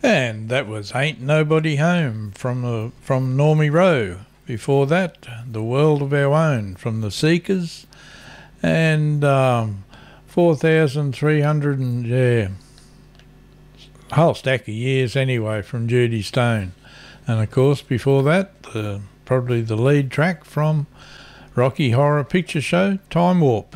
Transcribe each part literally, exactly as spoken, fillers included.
And that was Ain't Nobody Home from the, from Normie Rowe. Before that, The World of Our Own from The Seekers. And um, four thousand three hundred and, yeah, a whole stack of years anyway from Judy Stone. And of course, before that, the, probably the lead track from Rocky Horror Picture Show, Time Warp.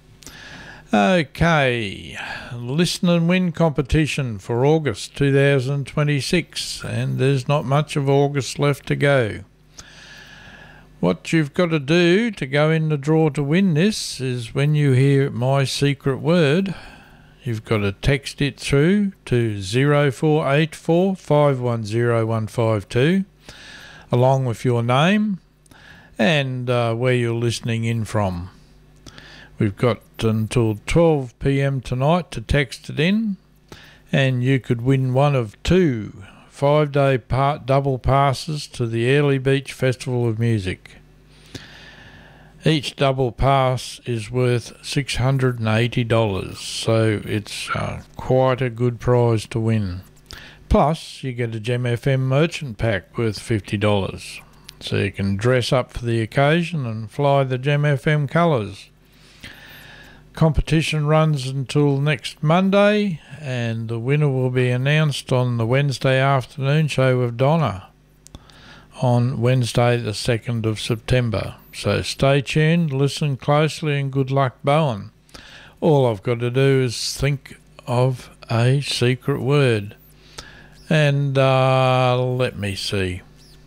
Okay, listen and win competition for August two thousand twenty-six, and there's not much of August left to go. What you've got to do to go in the draw to win this is when you hear my secret word, you've got to text it through to zero four eight four, five one zero, one five two along with your name and uh, where you're listening in from. We've got until twelve p m tonight to text it in, and you could win one of two five-day part double passes to the Airlie Beach Festival of Music. Each double pass is worth six hundred eighty dollars, so it's uh, quite a good prize to win. Plus, you get a Gem F M merchant pack worth fifty dollars, so you can dress up for the occasion and fly the Gem F M colours. Competition runs until next Monday, and the winner will be announced on the Wednesday afternoon show with Donna on Wednesday the second of September. So stay tuned, listen closely, and good luck, Bowen. All I've got to do is think of a secret word. And uh, let me see.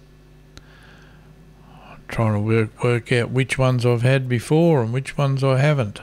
I'm trying to work, work out which ones I've had before and which ones I haven't.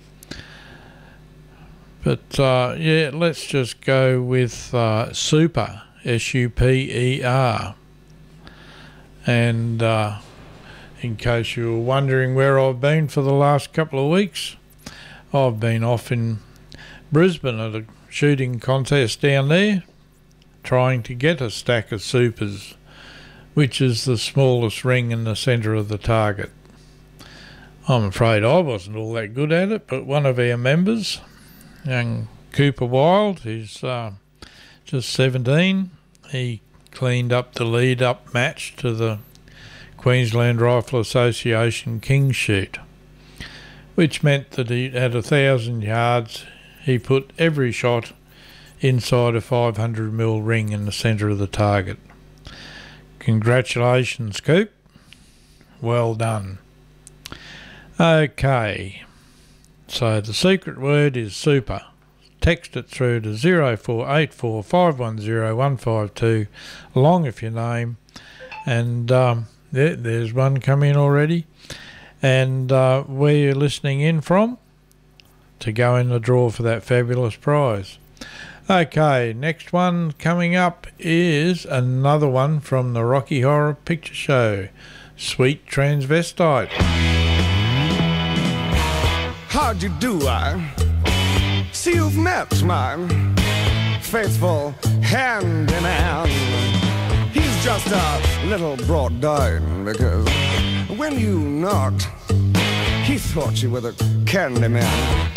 But, uh, yeah, let's just go with uh, Super, S U P E R. And uh, in case you were wondering where I've been for the last couple of weeks, I've been off in Brisbane at a shooting contest down there, trying to get a stack of supers, which is the smallest ring in the centre of the target. I'm afraid I wasn't all that good at it, but one of our members, young Cooper Wild, who's uh, just seventeen, he cleaned up the lead-up match to the Queensland Rifle Association King Shoot, which meant that he, at a thousand yards, he put every shot inside a five hundred mil ring in the centre of the target. Congratulations, Coop. Well done. Okay. So the secret word is super. Text it through to zero four eight four, five one zero, one five two along with your name. And um, there, there's one come in already. And uh, where you're listening in from to go in the draw for that fabulous prize. Okay, next one coming up is another one from the Rocky Horror Picture Show, Sweet Transvestite. How'd you do, I see you've met my faithful handyman. He's just a little brought down because when you knocked, he thought you were the candy man.